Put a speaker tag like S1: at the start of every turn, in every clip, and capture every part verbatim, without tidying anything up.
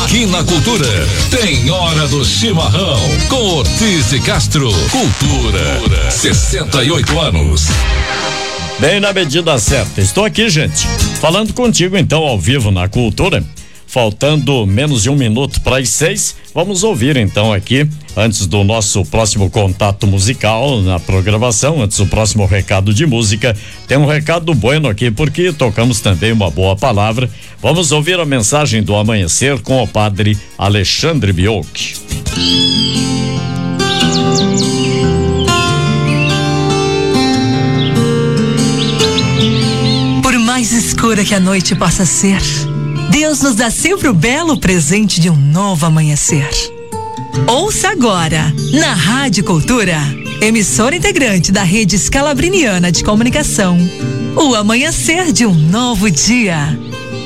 S1: Aqui na Cultura tem Hora do Chimarrão com Ortiz de Castro. Cultura, sessenta e oito anos.
S2: Bem na medida certa. Estou aqui, gente, falando contigo então ao vivo na Cultura. Faltando menos de um minuto para as seis, vamos ouvir então aqui, antes do nosso próximo contato musical na programação, antes do próximo recado de música, tem um recado bueno aqui, porque tocamos também uma boa palavra. Vamos ouvir a mensagem do amanhecer com o padre Alexandre Biocchi.
S3: Por mais escura que a noite possa ser, Deus nos dá sempre o belo presente de um novo amanhecer. Ouça agora, na Rádio Cultura, emissora integrante da Rede Escalabriniana de Comunicação, o amanhecer de um novo dia.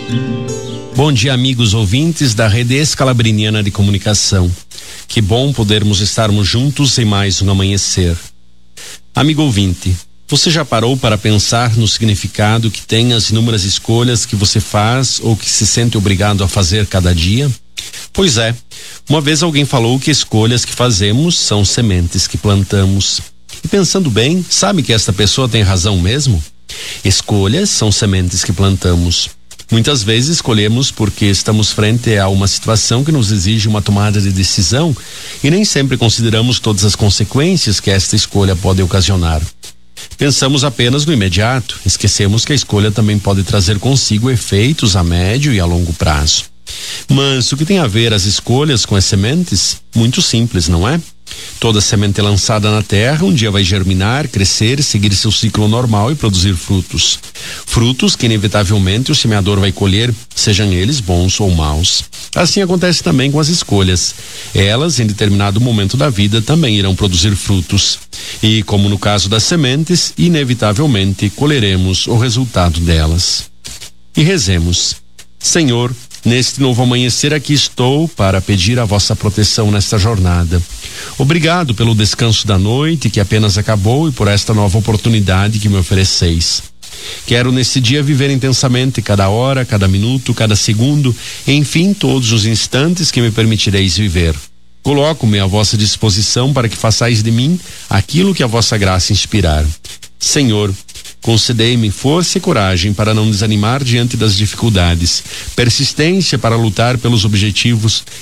S4: Bom dia, amigos ouvintes da Rede Escalabriniana de Comunicação. Que bom podermos estarmos juntos em mais um amanhecer. Amigo ouvinte, você já parou para pensar no significado que tem as inúmeras escolhas que você faz ou que se sente obrigado a fazer cada dia? Pois é, uma vez alguém falou que escolhas que fazemos são sementes que plantamos. E pensando bem, sabe que esta pessoa tem razão mesmo? Escolhas são sementes que plantamos. Muitas vezes escolhemos porque estamos frente a uma situação que nos exige uma tomada de decisão e nem sempre consideramos todas as consequências que esta escolha pode ocasionar. Pensamos apenas no imediato, esquecemos que a escolha também pode trazer consigo efeitos a médio e a longo prazo. Mas o que tem a ver as escolhas com as sementes? Muito simples, não é? Toda semente lançada na terra um dia vai germinar, crescer, seguir seu ciclo normal e produzir frutos. Frutos que inevitavelmente o semeador vai colher, sejam eles bons ou maus. Assim acontece também com as escolhas. Elas, em determinado momento da vida, também irão produzir frutos. E, como no caso das sementes, inevitavelmente colheremos o resultado delas. E rezemos. Senhor, neste novo amanhecer aqui estou para pedir a vossa proteção nesta jornada. Obrigado pelo descanso da noite que apenas acabou e por esta nova oportunidade que me ofereceis. Quero nesse dia viver intensamente cada hora, cada minuto, cada segundo, enfim, todos os instantes que me permitireis viver. Coloco-me à vossa disposição para que façais de mim aquilo que a vossa graça inspirar. Senhor, concedei-me força e coragem para não desanimar diante das dificuldades, persistência para lutar pelos objetivos